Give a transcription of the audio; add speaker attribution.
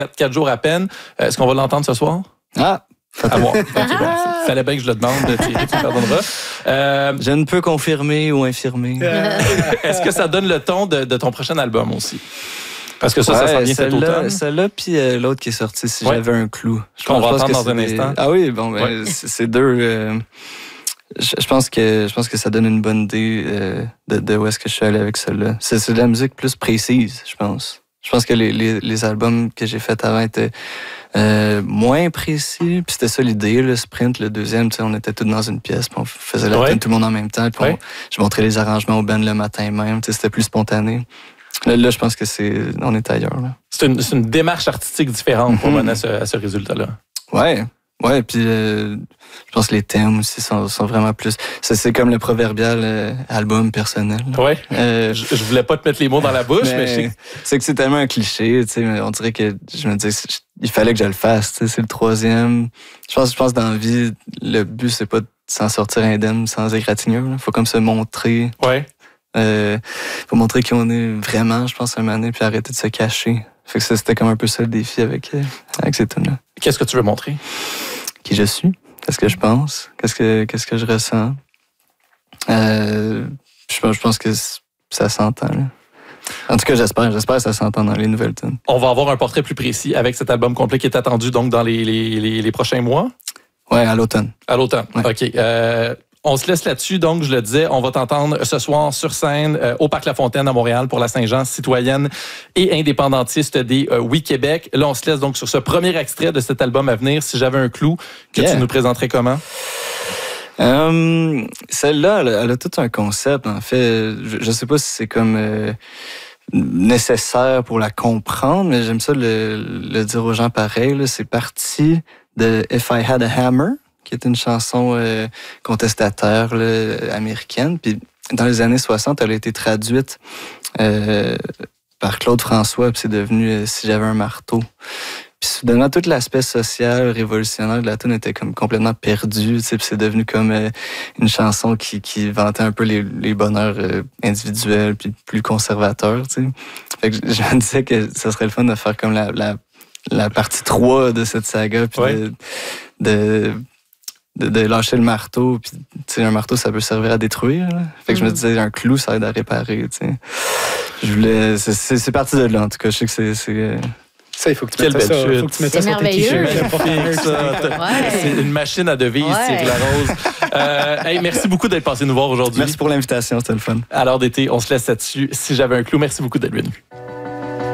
Speaker 1: 4 jours à peine. Est-ce qu'on va l'entendre ce soir?
Speaker 2: Ah!
Speaker 1: À voir. Okay, bon. Fallait bien que je le demande, Thierry, tu me pardonneras.
Speaker 2: Je ne peux confirmer ou infirmer.
Speaker 1: Est-ce que ça donne le ton de ton prochain album aussi? Parce que ça s'en vient cet automne.
Speaker 2: Celle-là, puis l'autre qui est sorti, Si j'avais un clou.
Speaker 1: Qu'on va entendre dans un instant.
Speaker 2: Ah oui, bon, ben, c'est deux... Je pense que ça donne une bonne idée de où est-ce que je suis allé avec celle-là. C'est de la musique plus précise, je pense. Je pense que les albums que j'ai faits avant étaient moins précis. Puis c'était ça l'idée, le sprint, le deuxième, on était tous dans une pièce, puis on faisait la tune tout le monde en même temps. Puis je montrais les arrangements au band le matin même. C'était plus spontané. Là, je pense que on est ailleurs. Là.
Speaker 1: C'est une démarche artistique différente pour mener à ce résultat-là.
Speaker 2: Ouais, puis je pense que les thèmes aussi sont vraiment plus... C'est comme le proverbial album personnel.
Speaker 1: Ouais. Je voulais pas te mettre les mots dans la bouche, mais
Speaker 2: c'est que c'est tellement un cliché, tu sais, mais on dirait que je me dis il fallait que je le fasse, tu sais, c'est le troisième. Je pense dans la vie, le but, c'est pas de s'en sortir indemne sans égratignure. Il faut comme se montrer.
Speaker 1: Ouais.
Speaker 2: Faut montrer qui on est vraiment, je pense, à un moment donné, puis arrêter de se cacher. Fait que ça, c'était comme un peu ça le défi avec ces tunes-là.
Speaker 1: Qu'est-ce que tu veux montrer?
Speaker 2: Qui je suis, qu'est-ce que je pense, qu'est-ce que je ressens. Je pense que ça s'entend. Là. En tout cas, j'espère que ça s'entend dans les nouvelles tunes.
Speaker 1: On va avoir un portrait plus précis avec cet album complet qui est attendu donc dans les prochains mois?
Speaker 2: Ouais, à l'automne.
Speaker 1: À l'automne,
Speaker 2: ouais.
Speaker 1: OK. On se laisse là-dessus, donc je le disais, on va t'entendre ce soir sur scène au Parc La Fontaine à Montréal pour la Saint-Jean, citoyenne et indépendantiste des Oui Québec. Là, on se laisse donc sur ce premier extrait de cet album à venir, Si j'avais un clou, que tu nous présenterais comment?
Speaker 2: Celle-là, elle a tout un concept, en fait. Je sais pas si c'est comme nécessaire pour la comprendre, mais j'aime ça le dire aux gens pareil. Là. C'est parti de If I Had a Hammer, qui est une chanson contestataire là, américaine. Puis dans les années 60, elle a été traduite par Claude François, puis c'est devenu Si j'avais un marteau. Puis soudainement, tout l'aspect social, révolutionnaire de la tune était comme complètement perdu. Puis c'est devenu comme une chanson qui vantait un peu les bonheurs individuels, puis plus conservateurs. T'sais. Fait que je me disais que ça serait le fun de faire comme la partie 3 de cette saga, puis de lâcher le marteau. Puis, tu sais, un marteau, ça peut servir à détruire. Là. Fait que je me disais, un clou, ça aide à réparer. Tu sais. Je voulais... C'est parti de là, en tout cas. Je sais que c'est
Speaker 3: ça, il faut que tu mettes ça. Il faut que tu mettes ça sur tes
Speaker 1: t-shirts. C'est une machine à devise, Thierry Larose. Hey, merci beaucoup d'être passé nous voir aujourd'hui.
Speaker 2: Merci pour l'invitation, c'était le fun.
Speaker 1: À l'heure d'été, on se laisse là-dessus. Si j'avais un clou, merci beaucoup d'être venu.